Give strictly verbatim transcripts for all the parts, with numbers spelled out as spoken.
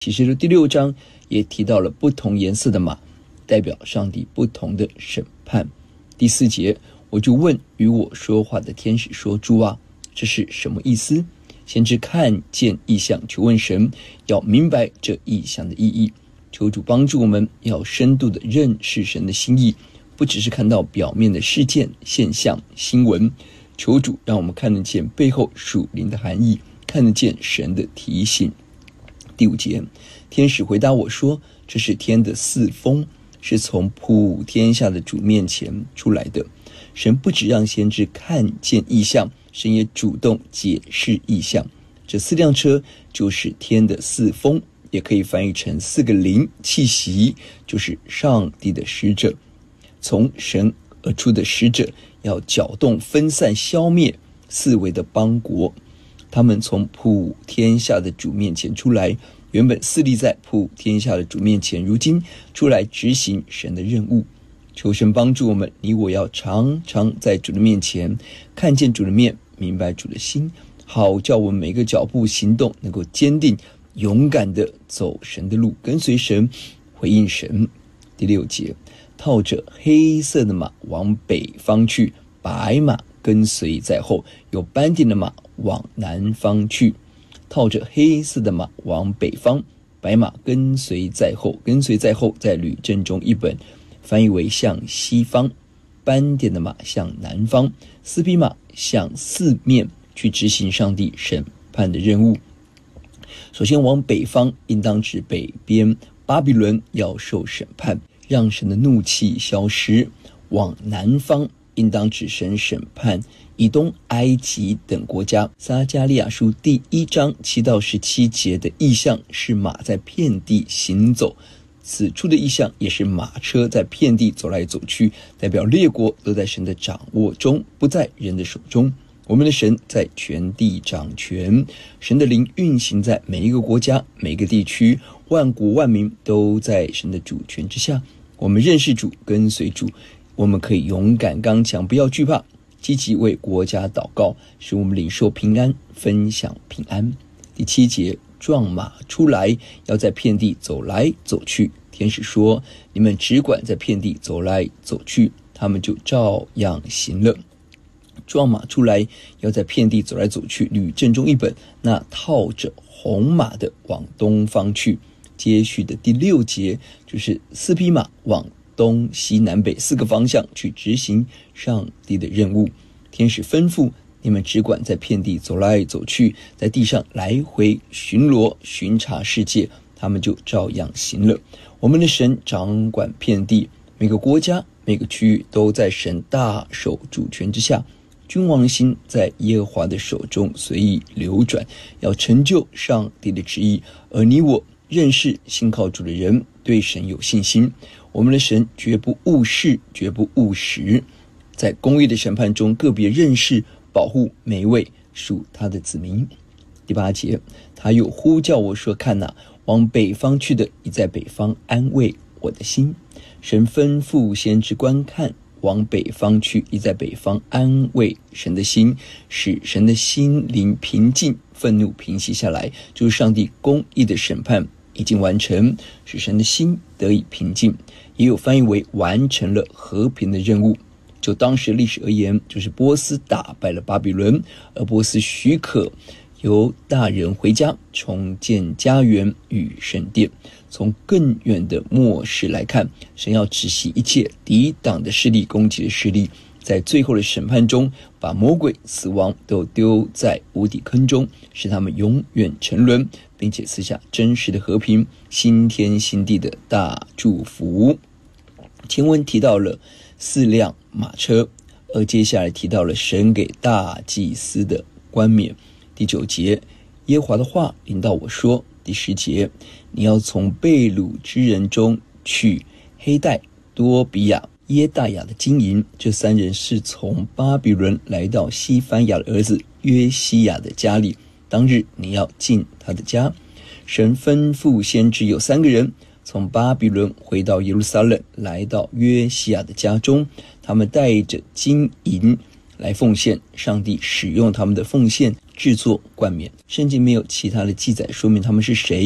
启示录第六章也提到了不同颜色的马，代表上帝不同的审判。第四节，我就问与我说话的天使说，主啊，这是什么意思？先知看见异象，求问神，要明白这异象的意义。求主帮助我们，要深度的认识神的心意，不只是看到表面的事件、现象、新闻。求主让我们看得见背后属灵的含义，看得见神的提醒。第五节，天使回答我说，这是天的四风，是从普天下的主面前出来的。神不只让先知看见异象，神也主动解释异象。这四辆车就是天的四风，也可以翻译成四个灵气息，就是上帝的使者。从神而出的使者要搅动、分散、消灭四围的邦国。他们从普天下的主面前出来，原本侍立在普天下的主面前，如今出来执行神的任务。求神帮助我们，你我要常常在主的面前看见主的面，明白主的心，好叫我们每个脚步行动能够坚定勇敢的走神的路，跟随神，回应神。第六节，套着黑色的马往北方去，白马跟随在后，有斑点的马往南方去。套着黑色的马往北方，白马跟随在后。跟随在后在吕正中一本翻译为向西方，斑点的马向南方，四匹马向四面去执行上帝审判的任务。首先往北方，应当指北边，巴比伦要受审判，让神的怒气消失。往南方，应当指神审判以东、埃及等国家。撒迦利亚书第一章七到十七节的意象是马在遍地行走，此处的意象也是马车在遍地走来走去，代表列国都在神的掌握中，不在人的手中。我们的神在全地掌权，神的灵运行在每一个国家、每个地区，万国万民都在神的主权之下。我们认识主，跟随主，我们可以勇敢刚强，不要惧怕，积极为国家祷告，使我们领受平安，分享平安。第七节，撞马出来，要在遍地走来走去。天使说，你们只管在遍地走来走去，他们就照样行了。撞马出来，要在遍地走来走去。吕正中一本，那套着红马的往东方去。接续的第六节，就是四匹马往东西南北四个方向去执行上帝的任务。天使吩咐，你们只管在遍地走来走去，在地上来回巡逻巡查世界，他们就照样行了。我们的神掌管遍地，每个国家每个区域都在神大手主权之下。君王心在耶和华的手中随意流转，要成就上帝的旨意。而你我认识信靠主的人，对神有信心。我们的神绝不误事，绝不误时，在公义的审判中个别认识保护每一位属他的子民。第八节，他又呼叫我说，看哪，往北方去的已在北方安慰我的心。神吩咐先知观看，往北方去，已在北方安慰神的心，使神的心灵平静，愤怒平息下来，就是上帝公义的审判已经完成，使神的心得以平静。也有翻译为完成了和平的任务。就当时历史而言，就是波斯打败了巴比伦，而波斯许可由大人回家重建家园与圣殿。从更远的末世来看，神要止息一切抵挡的势力、攻击的势力，在最后的审判中，把魔鬼、死亡都丢在无底坑中，使他们永远沉沦，并且赐下真实的和平、新天新地的大祝福。前文提到了四辆马车，而接下来提到了神给大祭司的冠冕。第九节，耶和华的话临到我说。第十节，你要从被掳之人中取黑带、多比亚、耶大雅的金银，这三人是从巴比伦来到西番雅的儿子约西亚的家里，当日你要进他的家。神吩咐先知有三个人从巴比伦回到耶路撒冷，来到约西亚的家中，他们带着金银来奉献，上帝使用他们的奉献制作冠冕。圣经没有其他的记载说明他们是谁，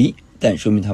但说明他